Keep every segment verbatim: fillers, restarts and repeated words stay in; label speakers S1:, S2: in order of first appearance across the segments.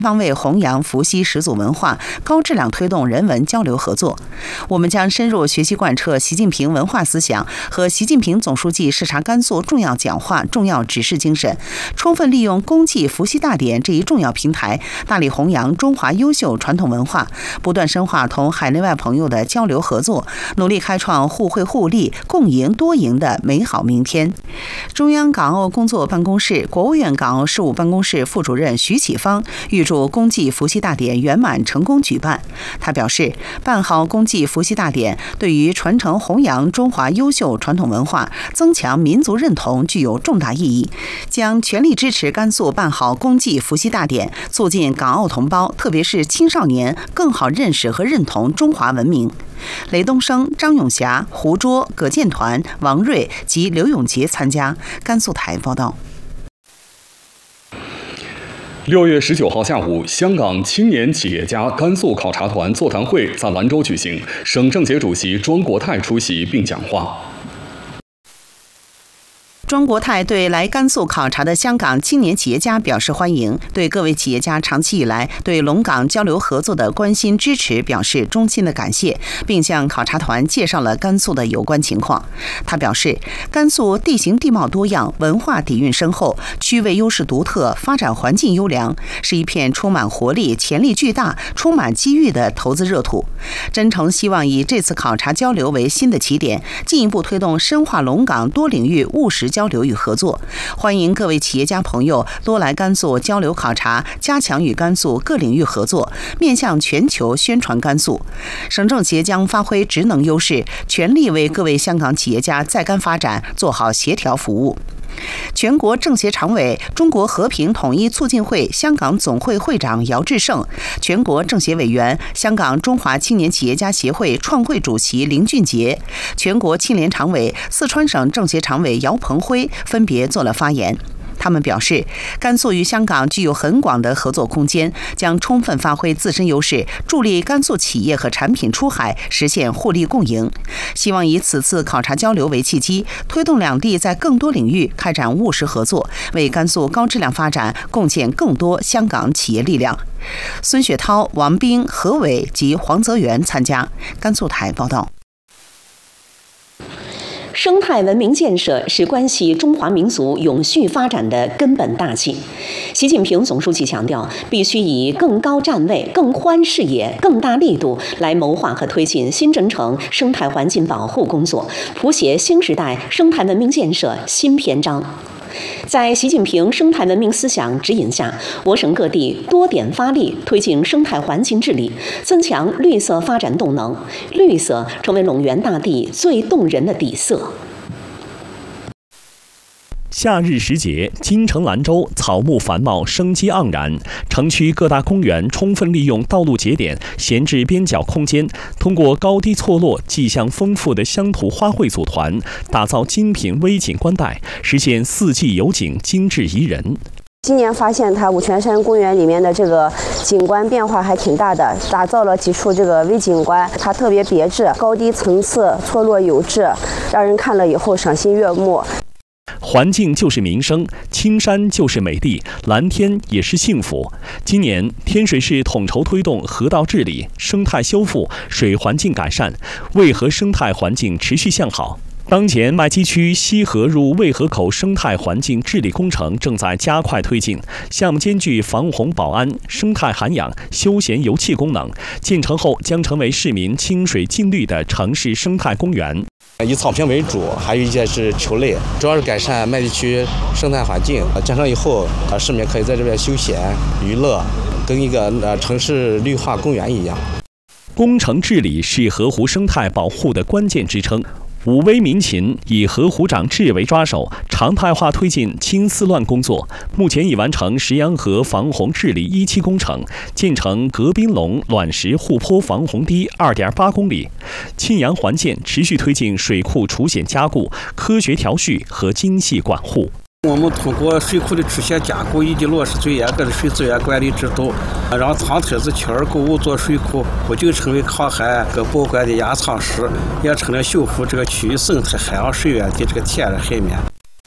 S1: 方位弘扬伏羲始祖文化，高质量推动人文交流合作。我们将深入学习贯彻习近平文化思想和习近平总书记视察甘肃重要讲话、重要指示精神，充分利用公祭伏羲大典这一重要平台，大力弘扬中华优秀传统文化，不断深化同海内外朋友的交流合作，努力开创互惠互利、共赢多赢的美好明天。中央港澳工作办公室、国务院港澳事务办公室副主任徐启芳预祝公祭伏羲大典圆满成功举办。他表示，办好公祭伏羲大典，对于传承弘扬中华优秀传统文化、增强民族认同具有重大意义，将全力支持甘肃办好公祭伏羲大典，促进港澳同胞，特别是青少年更好认识和认同中华文明。雷东升、张永霞、胡卓、葛建团、王瑞及刘永杰参加。甘肃台报道。
S2: 六月十九号下午，香港青年企业家甘肃考察团座谈会在兰州举行，省政协主席庄国泰出席并讲话。
S1: 庄国泰对来甘肃考察的香港青年企业家表示欢迎，对各位企业家长期以来对龙港交流合作的关心支持表示衷心的感谢，并向考察团介绍了甘肃的有关情况。他表示，甘肃地形地貌多样，文化底蕴深厚，区位优势独特，发展环境优良，是一片充满活力、潜力巨大、充满机遇的投资热土。真诚希望以这次考察交流为新的起点，进一步推动深化龙港多领域务实交流与合作。欢迎各位企业家朋友多来甘肃交流考察，加强与甘肃各领域合作，面向全球宣传甘肃。省政协将发挥职能优势，全力为各位香港企业家在甘发展做好协调服务。全国政协常委、中国和平统一促进会香港总会会长姚志胜，全国政协委员、香港中华青年企业家协会创会主席林俊杰，全国青联常委、四川省政协常委姚鹏辉分别做了发言。他们表示，甘肃与香港具有很广的合作空间，将充分发挥自身优势，助力甘肃企业和产品出海，实现互利共赢。希望以此次考察交流为契机，推动两地在更多领域开展务实合作，为甘肃高质量发展贡献更多香港企业力量。孙雪涛、王斌、何伟及黄泽元参加。甘肃台报道。
S3: 生态文明建设是关系中华民族永续发展的根本大计。习近平总书记强调，必须以更高站位、更宽视野、更大力度来谋划和推进新征程生态环境保护工作，谱写新时代生态文明建设新篇章。在习近平生态文明思想指引下，我省各地多点发力，推进生态环境治理，增强绿色发展动能，绿色成为陇源大地最动人的底色。
S4: 夏日时节，京城兰州草木繁茂，生机盎然。城区各大公园充分利用道路节点、闲置边角空间，通过高低错落、迹象丰富的乡土花卉组团，打造精品微景观带，实现四季有景、精致宜人。
S5: 今年发现它五泉山公园里面的这个景观变化还挺大的，打造了几处这个微景观，它特别别致，高低层次错落有致，让人看了以后赏心悦目。
S4: 环境就是民生，青山就是美丽，蓝天也是幸福。今年天水市统筹推动河道治理、生态修复、水环境改善，渭河生态环境持续向好。当前麦积区西河入渭河口生态环境治理工程正在加快推进，项目兼具防洪保安、生态涵养、休闲游憩功能，建成后将成为市民清水净绿的城市生态公园。
S6: 以草坪为主，还有一些是球类，主要是改善麦地区生态环境。建成以后，呃，市民可以在这边休闲娱乐，跟一个呃城市绿化公园一样。
S4: 工程治理是河湖生态保护的关键支撑。武威民勤以河湖长治为抓手，常态化推进清丝乱工作。目前已完成石洋河防洪治理一期工程，建成隔滨龙卵石护坡防洪堤二点八公里。沁阳环建持续推进水库除险加固、科学调蓄和精细管护。
S7: 我们通过水库的出险加固以及落实最严格的水资源管理制度，让仓特子丘儿购物做水库不仅成为抗旱和保管的压舱石，也成了修复这个区域生态海洋水源的这个天然海绵。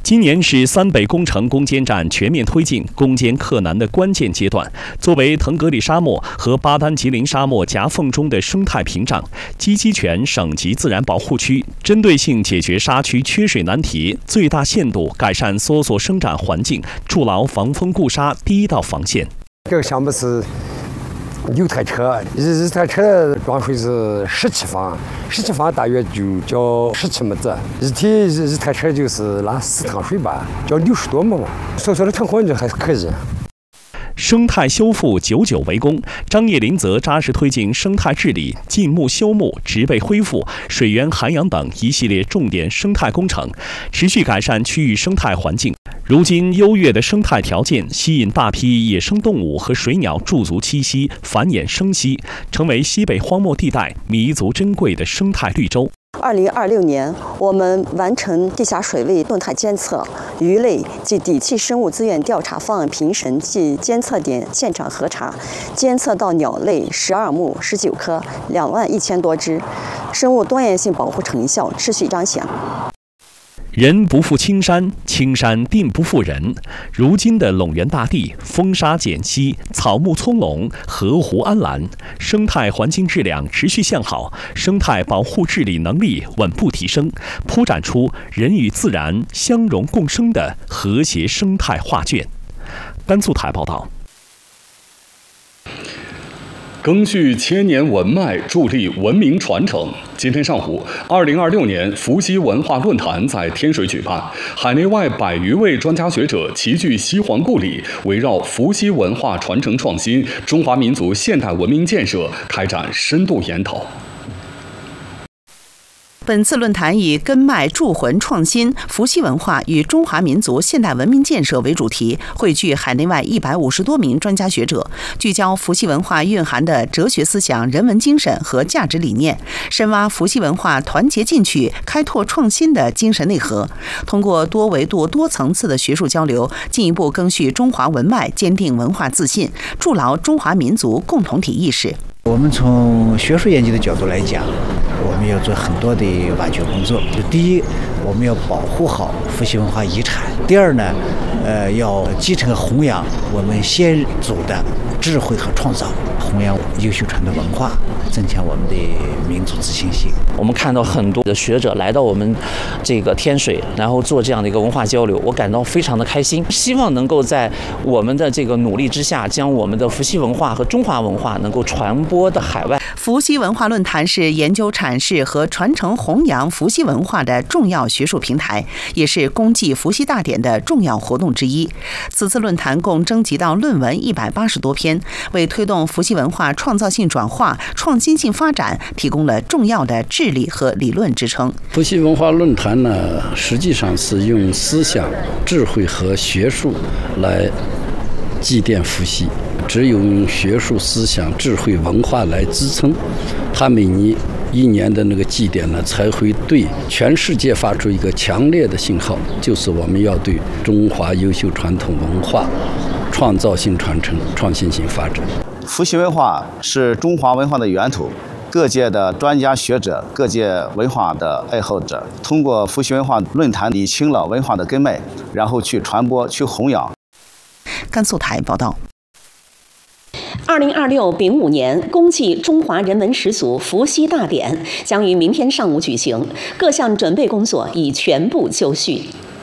S4: 今年是三北工程攻坚战全面推进、攻坚克难的关键阶段。作为腾格里沙漠和巴丹吉林沙漠夹缝中的生态屏障，鸡鸡泉省级自然保护区针对性解决沙区缺水难题，最大限度改善梭梭生长环境，筑牢防风固沙第一道防线。
S8: 这个项目是六台车，一一台车装水是十七方，十七方大约就叫十七亩子，一天一一台车就是拉四趟水吧，叫六十多亩，所以说的成环境还是可以。
S4: 生态修复久久为功，张叶林则扎实推进生态治理、禁牧修牧、植被恢复、水源涵养等一系列重点生态工程，持续改善区域生态环境。如今，优越的生态条件吸引大批野生动物和水鸟驻足栖息、繁衍生息，成为西北荒漠地带弥足珍贵的生态绿洲。
S9: 二零二六年，我们完成地下水位动态监测、鱼类及底栖生物资源调查方案评审及监测点现场核查，监测到鸟类十二目十九颗，两万一千多只，生物多样性保护成效持续彰显。
S4: 人不负青山，青山定不负人。如今的陇源大地，风沙减稀，草木葱茏，河湖安澜，生态环境质量持续向好，生态保护治理能力稳步提升，铺展出人与自然相融共生的和谐生态画卷。甘肃台报道。
S2: 赓续千年文脉，助力文明传承。今天上午，二零二六年伏羲文化论坛在天水举办，海内外百余位专家学者齐聚西皇故里，围绕伏羲文化传承创新、中华民族现代文明建设开展深度研讨。
S1: 本次论坛以根脉铸魂创新、伏羲文化与中华民族现代文明建设为主题，汇聚海内外一百五十多名专家学者，聚焦伏羲文化蕴含的哲学思想、人文精神和价值理念，深挖伏羲文化团结进取、开拓创新的精神内核。通过多维度、多层次的学术交流，进一步赓续中华文脉，坚定文化自信，筑牢中华民族共同体意识。
S10: 我们从学术研究的角度来讲，我们要做很多的挖掘工作。就第一，我们要保护好伏羲文化遗产；第二呢，呃，要继承弘扬我们先祖的智慧和创造，弘扬优秀传统文化，增强我们的民族自信心。
S11: 我们看到很多的学者来到我们这个天水，然后做这样的一个文化交流，我感到非常的开心。希望能够在我们的这个努力之下，将我们的伏羲文化和中华文化能够传播到海外。
S1: 伏羲文化论坛是研究阐释和传承弘扬伏羲文化的重要学术平台，也是公祭伏羲大典的重要活动之一。此次论坛共征集到论文一百八十多篇，为推动伏羲文化创造性转化、创新性发展提供了重要的智力和理论支撑。
S12: 伏羲文化论坛呢，实际上是用思想、智慧和学术来祭奠伏羲。只有用学术、思想、智慧、文化来支撑，它每年一年的那个祭典呢，才会对全世界发出一个强烈的信号，就是我们要对中华优秀传统文化创造性传承、创新性发展。
S13: 伏羲文化是中华文化的源头，各界的专家学者、各界文化的爱好者，通过伏羲文化论坛理清了文化的根脉，然后去传播、去弘扬。
S1: 甘肃台报道。
S3: 二零二六丙午年公祭中华人文始祖伏羲大典将于明天上午举行，各项准备工作已全部就绪。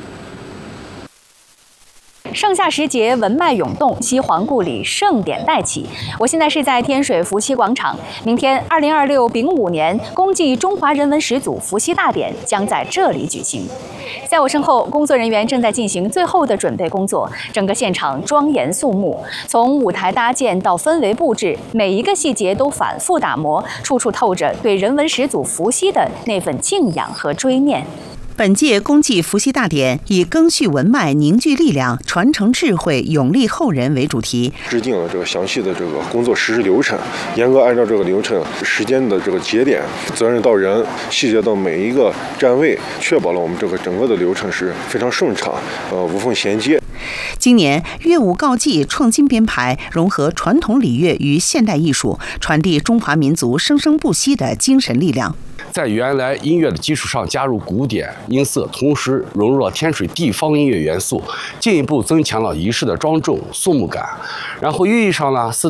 S14: 盛夏时节，文脉涌动，西皇故里盛典待起。我现在是在天水伏羲广场，明天二零二六丙午年公祭中华人文始祖伏羲大典将在这里举行。在我身后，工作人员正在进行最后的准备工作，整个现场庄严肃穆，从舞台搭建到氛围布置，每一个细节都反复打磨，处处透着对人文始祖伏羲的那份敬仰和追念。
S1: 本届公祭伏羲大典以赓续文脉、凝聚力量、传承智慧、永立后人为主题，
S15: 制定了这个详细的这个工作实施流程，严格按照这个流程、时间的这个节点、责任到人、细节到每一个站位，确保了我们这个整个的流程是非常顺畅，呃，无缝衔接。
S1: 今年乐舞告祭创新编排，融合传统礼乐与现代艺术，传递中华民族生生不息的精神力量。
S16: 在原来音乐的基础上加入古典音色，同时融入了天水地方音乐元素，进一步增强了仪式的庄重肃穆感。然后寓意上呢，是